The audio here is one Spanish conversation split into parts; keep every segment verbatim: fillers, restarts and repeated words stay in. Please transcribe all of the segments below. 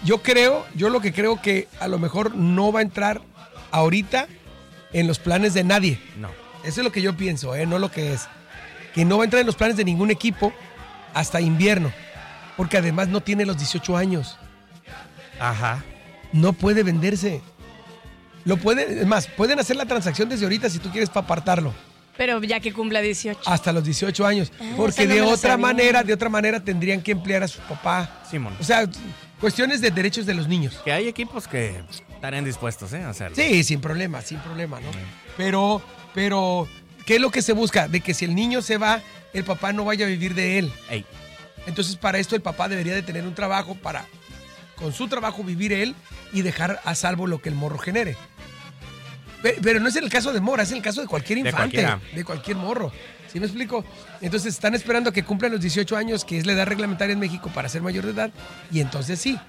yo creo, yo lo que creo que a lo mejor no va a entrar ahorita en los planes de nadie. No. Eso es lo que yo pienso, ¿eh? No lo que es. Que no va a entrar en los planes de ningún equipo hasta invierno. Porque además no tiene los dieciocho años. Ajá. No puede venderse. Lo puede, es más, pueden hacer la transacción desde ahorita si tú quieres para apartarlo. Pero ya que cumpla dieciocho. Hasta los dieciocho años. Ah, porque no de me lo otra sabía. manera, de otra manera tendrían que emplear a su papá. Simón. O sea, cuestiones de derechos de los niños. Que hay equipos que estarían dispuestos, ¿eh? A hacerlo. Sí, sin problema, sin problema, ¿no? Pero, pero, ¿qué es lo que se busca? De que si el niño se va, el papá no vaya a vivir de él. Ey. Entonces, para esto el papá debería de tener un trabajo para, con su trabajo, vivir él y dejar a salvo lo que el morro genere. Pe- Pero no es el caso de Mora, es el caso de cualquier De infante, cualquiera. de cualquier morro. ¿Sí me explico? Entonces están esperando a que cumplan los dieciocho años, que es la edad reglamentaria en México para ser mayor de edad, y entonces sí.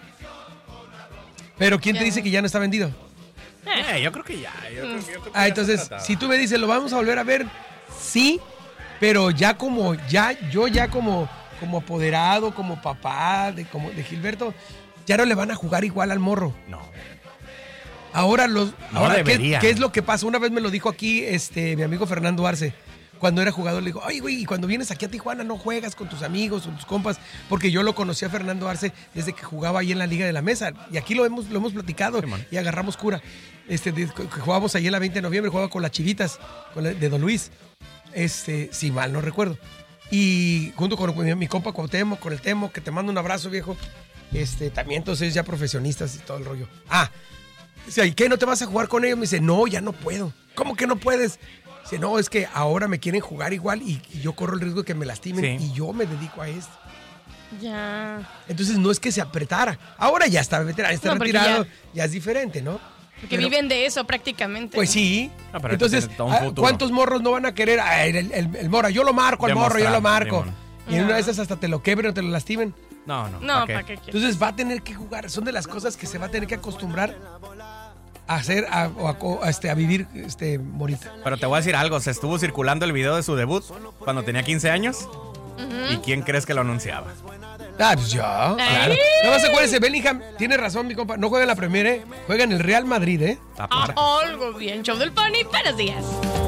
Pero ¿quién te Ya. dice que ya no está vendido? Eh, yo creo que ya. Yo creo, yo creo que Ah, ya entonces, se trataba. si tú me dices, ¿lo vamos a volver a ver? Sí, pero ya como, ya, yo ya como, como apoderado, como papá de, como de Gilberto, ya no le van a jugar igual al morro. No. Ahora los, No ahora, ¿qué, debería. qué es lo que pasa? Una vez me lo dijo aquí este mi amigo Fernando Arce. Cuando era jugador, le digo, ay, güey, y cuando vienes aquí a Tijuana no juegas con tus amigos, con tus compas, porque yo lo conocí a Fernando Arce desde que jugaba ahí en la Liga de la Mesa. Y aquí lo hemos, lo hemos platicado Sí, man. y agarramos cura. Este, de- que jugábamos ahí en la veinte de noviembre, jugaba con las Chivitas, con la- de Don Luis. Este, si mal no recuerdo. Y junto con mi, mi compa Cuauhtémoc, con el Temo, que te mando un abrazo, viejo. Este, también entonces ya profesionistas y todo el rollo. Ah, dice, ¿y qué? ¿No te vas a jugar con ellos? Me dice, no, ya no puedo. ¿Cómo que no puedes? Dice, no, es que ahora me quieren jugar igual y, y yo corro el riesgo de que me lastimen Sí. y yo me dedico a esto. Ya. Entonces no es que se apretara. Ahora ya está veterano, está No, porque retirado, ya- ya, es diferente, ¿no? Porque Pero- viven de eso prácticamente. Pues sí. No, pero Entonces, tiene todo un ah, futuro. ¿cuántos morros no van a querer? Ah, el, el- el Mora, yo lo marco al morro, yo lo Demostrar, marco. Simón. Y en No. una de esas hasta te lo quebren o te lo lastimen. No, no. No, ¿pa' ¿para qué? qué quieres? Entonces va a tener que jugar. Son de las cosas que se va a tener que acostumbrar a hacer a, o a co- a, este, a vivir este, Morita. Pero te voy a decir algo. Se estuvo circulando el video de su debut cuando tenía quince años. ¿Y quién crees que lo anunciaba? Ah, pues ya, claro. No más acuérdense, Bellingham tiene razón, mi compa. No juega en la Premier, ¿eh? Juega en el Real Madrid, ¿eh? Tapar. Ah, algo bien. Show del Pony, buenos días.